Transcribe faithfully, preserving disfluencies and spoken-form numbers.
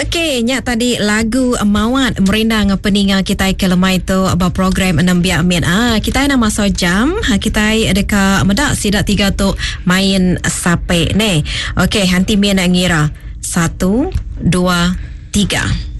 Okey, nyak tadi lagu Mawat merindang peninga kita ke lemai tu abah program enam biak amin. Ah, kita nak masuk jam. Ha, kita dekat medak sidak tiga tu main sape ni. Okey, hanti mia nak ngira. Satu, dua, tiga.